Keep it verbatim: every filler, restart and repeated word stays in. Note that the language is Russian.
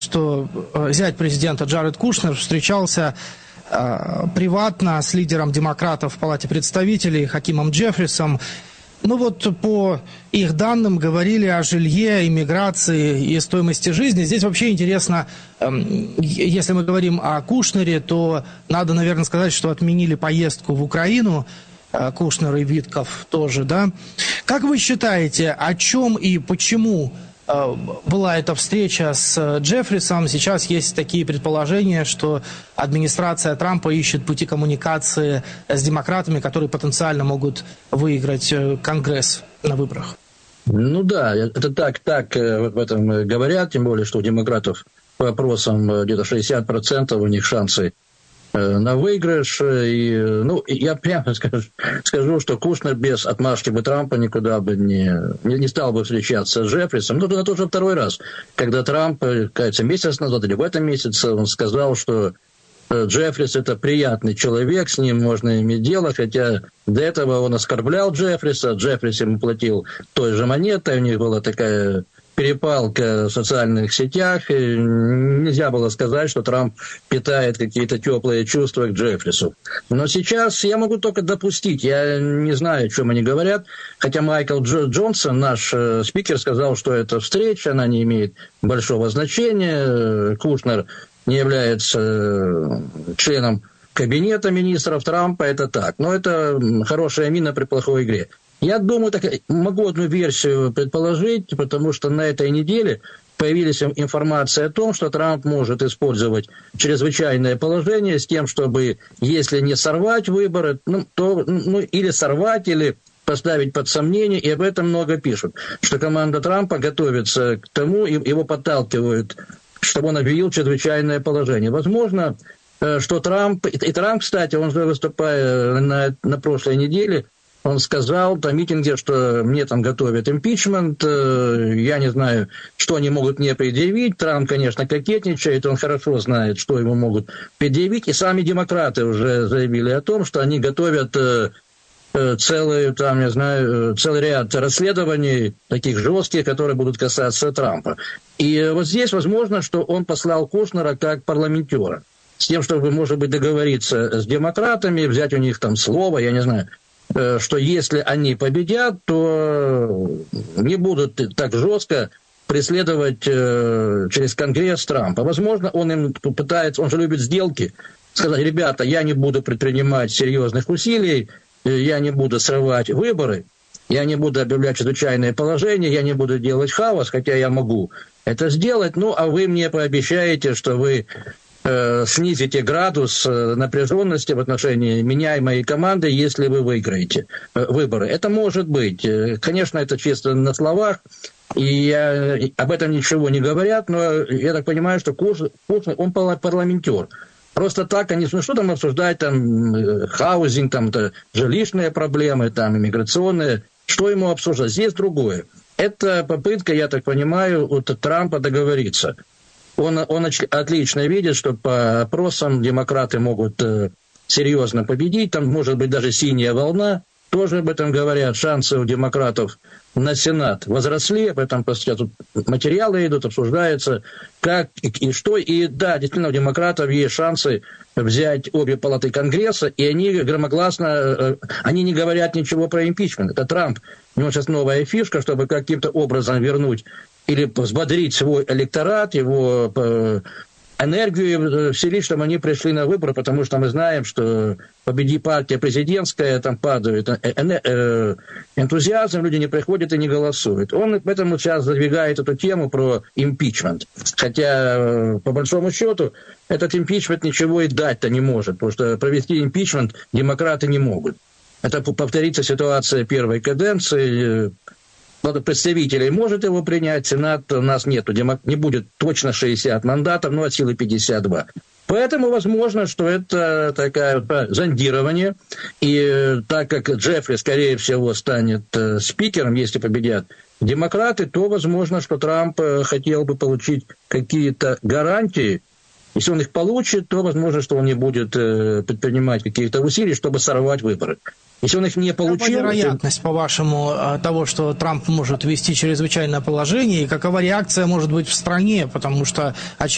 что зять президента Джаред Кушнер встречался э, приватно с лидером демократов в Палате представителей Хакимом Джеффрисом. Ну вот по их данным говорили о жилье, иммиграции и стоимости жизни. Здесь вообще интересно, э, если мы говорим о Кушнере, то надо, наверное, сказать, что отменили поездку в Украину. Э, Кушнер и Витков тоже, да? Как вы считаете, о чем и почему была эта встреча с Джеффрисом? Сейчас есть такие предположения, что администрация Трампа ищет пути коммуникации с демократами, которые потенциально могут выиграть Конгресс на выборах. Ну да, это так, так в этом говорят, тем более, что у демократов по опросам где-то шестьдесят процентов у них шансы на выигрыш. И, ну, я прямо скажу, скажу, что Кушнер без отмашки бы Трампа никуда бы не, не, не стал бы встречаться с Джеффрисом. Ну, это тоже второй раз, когда Трамп, кажется, месяц назад или в этом месяце, он сказал, что Джеффрис – это приятный человек, с ним можно иметь дело, хотя до этого он оскорблял Джеффриса, Джеффрис ему платил той же монетой, у них была такая перепалка в социальных сетях, и нельзя было сказать, что Трамп питает какие-то теплые чувства к Джеффрису. Но сейчас я могу только допустить, я не знаю, о чем они говорят, хотя Майкл Дж- Джонсон, наш э, спикер, сказал, что эта встреча, она не имеет большого значения, Кушнер не является э, членом кабинета министров Трампа, это так, но это хорошая мина при плохой игре. Я думаю, так, могу одну версию предположить, потому что на этой неделе появилась информация о том, что Трамп может использовать чрезвычайное положение с тем, чтобы, если не сорвать выборы, ну, то ну, или сорвать, или поставить под сомнение, и об этом много пишут, что команда Трампа готовится к тому, и его подталкивают, чтобы он объявил чрезвычайное положение. Возможно, что Трамп, и Трамп, кстати, он же выступая на, на прошлой неделе, он сказал на митинге, что мне там готовят импичмент, я не знаю, что они могут мне предъявить. Трамп, конечно, кокетничает, он хорошо знает, что ему могут предъявить. И сами демократы уже заявили о том, что они готовят целый, там, не знаю, целый ряд расследований, таких жестких, которые будут касаться Трампа. И вот здесь возможно, что он послал Кушнера как парламентера, с тем, чтобы, может быть, договориться с демократами, взять у них там слово, я не знаю, что если они победят, то не будут так жестко преследовать э, через Конгресс Трампа. Возможно, он им пытается, он же любит сделки, сказать: ребята, я не буду предпринимать серьезных усилий, я не буду срывать выборы, я не буду объявлять чрезвычайное положение, я не буду делать хаос, хотя я могу это сделать, ну, а вы мне пообещаете, что вы снизите градус напряженности в отношении меня и моей команды, если вы выиграете выборы. Это может быть. Конечно, это чисто на словах, и я, об этом ничего не говорят, но я так понимаю, что Кушнер, он парламентер. Просто так они, ну что там обсуждать, там, хаузинг, там, жилищные проблемы, там, иммиграционные, что ему обсуждать? Здесь другое. Это попытка, я так понимаю, от Трампа договориться. Он, он отлично видит, что по опросам демократы могут э, серьезно победить, там может быть даже синяя волна, тоже об этом говорят, шансы у демократов на Сенат возросли, об этом сейчас тут материалы идут, обсуждаются, как и, и что, и да, действительно у демократов есть шансы взять обе палаты Конгресса, и они громогласно, э, они не говорят ничего про импичмент, это Трамп, у него сейчас новая фишка, чтобы каким-то образом вернуть или взбодрить свой электорат, его энергию вселить, чтобы они пришли на выборы, потому что мы знаем, что победи партия президентская, там падает энтузиазм, люди не приходят и не голосуют. Он поэтому сейчас задвигает эту тему про импичмент. Хотя, по большому счету, этот импичмент ничего и дать-то не может, потому что провести импичмент демократы не могут. Это повторится ситуация первой каденции. Представителей может его принять, Сенат у нас нету, не будет точно шестьдесят мандатов, но от силы пятьдесят два. Поэтому возможно, что это такое зондирование, и так как Джеффри, скорее всего, станет спикером, если победят демократы, то возможно, что Трамп хотел бы получить какие-то гарантии. Если он их получит, то возможно, что он не будет предпринимать каких-то усилий, чтобы сорвать выборы. Если он их не получил... Какова вероятность, по-вашему, того, что Трамп может ввести чрезвычайное положение, и какова реакция может быть в стране? Потому что, очевидно,